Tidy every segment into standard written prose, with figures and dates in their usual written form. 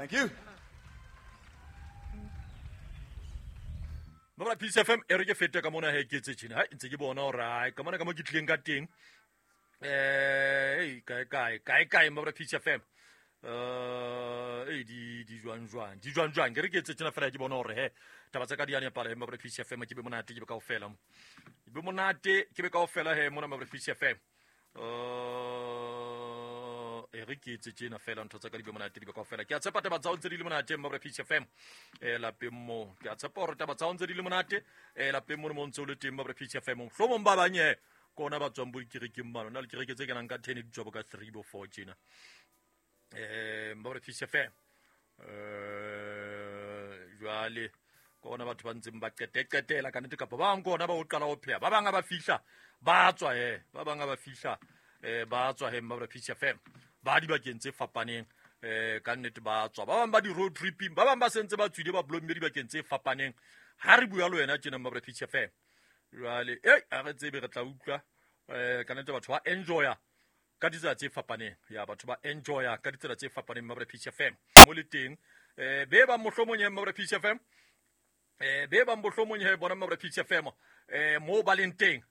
Thank you. Mabra Peace FM e re ke fete ka mona he ke tsetjhina ha ntse ke bona hore ai ka mona ka mo ke tlileng ka teng kai Mabra Peace FM di jwang ke re ke tsetjhina fela ke bona hore he taba tsa ka di ane pala Mabra Peace FM ke be monate ke be kaofela ke be monate ke be kaofela he mona Mabra Peace FM re ke tsetjhina fela ntho tsa ka di be monate di be kaofela ke a tshepa taba tsa o ntse di le monate Mabra Peace FM lapeng mo ke a tshepa hore taba tsa o ntse di le monate lapeng mo mo ntse o le teng Mabra Peace FM hlomong ba banye kona ba tswang bo dikerekeng mano na le kereke tse kenang ka 10 di job ka 3 bo 4 tjena Mabra Peace FM jwale kona batho ba ntseng ba qetela ka nnete kapa ba bang kona ba o qala ho pheha ba bang ba fihla ba tswa ba bang ba fihla ba tswa Mabra Peace FM ba di ba kentse fapaneng ka nnete ba tswa ba bang ba di road tripping ba bang ba sentse ba tswile ba blomme di ba kentse fapaneng ha re bua le wena tjena Mabra Peace FM jwale a re tsebe re tla utlwa ka nnete batho ba enjoya ka ditsela tse fapaneng ya batho ba enjoya ka ditsela tse fapaneng Mabra Peace FM mo le teng be ba mohlomong Mabra Peace FM be ba mohlomong bona Mabra Peace FM mo ba leng teng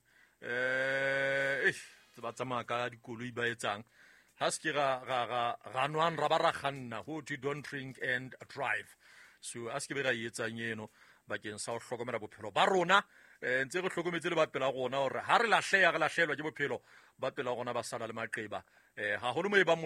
ba tsamaya ka dikoloi ba etsang ha se ke ra nwang ra ba ra kganna ho to don't drink and drive so a se ke be ra etsang eno bakeng sa ho hlokomela bophelo ba rona ntse re hlokometse le ba pela rona hore ha re lahleya re lahlelwa ke bophelo ba pela rona ba sala le maqeba ha holo mo e ba